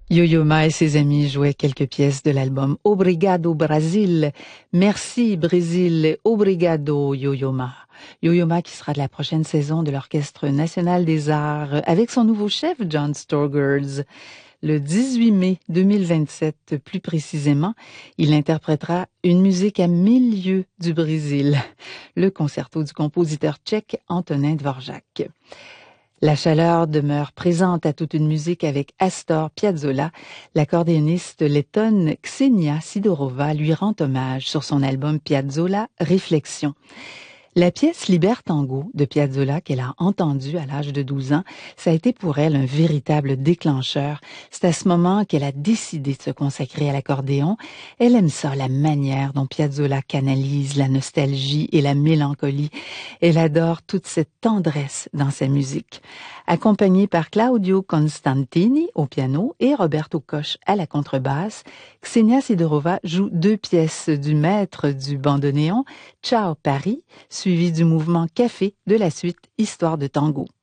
Yo-Yo Ma et ses amis jouaient quelques pièces de l'album Obrigado Brasil. Merci Brésil, obrigado Yo-Yo Ma. Yo-Yo Ma qui sera de la prochaine saison de l'Orchestre national des arts avec son nouveau chef John Storgers. Le 18 mai 2027, plus précisément, il interprétera une musique à 1000 lieues du Brésil, le concerto du compositeur tchèque Antonin Dvorak. La chaleur demeure présente à toute une musique avec Astor Piazzolla. L'accordéoniste lettonne Ksenia Sidorova lui rend hommage sur son album Piazzolla Réflexion. La pièce Libertango de Piazzolla qu'elle a entendue à l'âge de 12 ans, ça a été pour elle un véritable déclencheur. C'est à ce moment qu'elle a décidé de se consacrer à l'accordéon. Elle aime ça, la manière dont Piazzolla canalise la nostalgie et la mélancolie. Elle adore toute cette tendresse dans sa musique. Accompagnée par Claudio Constantini au piano et Roberto Koch à la contrebasse, Ksenia Sidorova joue 2 pièces du maître du bandoneon, Ciao Paris, suivi du mouvement Café de la suite Histoire de tango.